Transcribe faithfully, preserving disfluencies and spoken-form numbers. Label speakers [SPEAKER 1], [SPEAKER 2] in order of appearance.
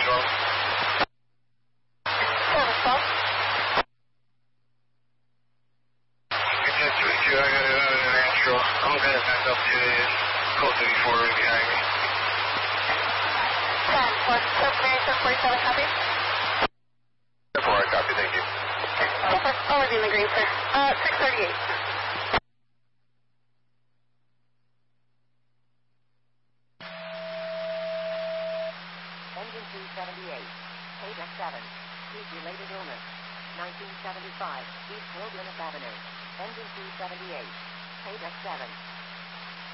[SPEAKER 1] twelve.
[SPEAKER 2] Service twelve.
[SPEAKER 1] ten twenty-two, I got it out in Nashville. I'm going to back up to code thirty-four right behind me.
[SPEAKER 2] ten one, seven forty-seven, copy.
[SPEAKER 1] ten four, I copy, thank you.
[SPEAKER 2] Super, always in the green, sir. Uh, six thirty-eight.
[SPEAKER 3] Engine two seventy-eight, Paydeck seven, heat-related illness, nineteen seventy-five, East Wilderness Avenue. Engine two seventy-eight, Paydeck seven.